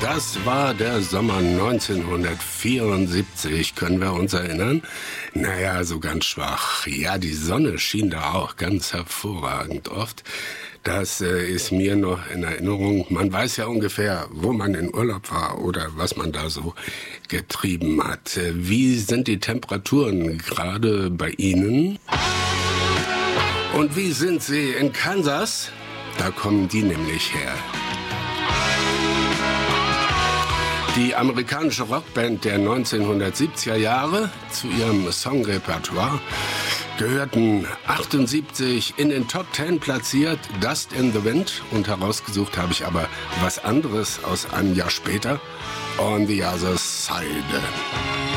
Das war der Sommer 1974, können wir uns erinnern? Naja, so ganz schwach. Ja, die Sonne schien da auch ganz hervorragend oft. Das ist mir noch in Erinnerung. Man weiß ja ungefähr, wo man in Urlaub war oder was man da so getrieben hat. Wie sind die Temperaturen gerade bei Ihnen? Und wie sind sie in Kansas? Da kommen die nämlich her. Die amerikanische Rockband der 1970er Jahre, zu ihrem Songrepertoire gehörten 78 in den Top 10 platziert, Dust in the Wind, und herausgesucht habe ich aber was anderes aus einem Jahr später, On the Other Side.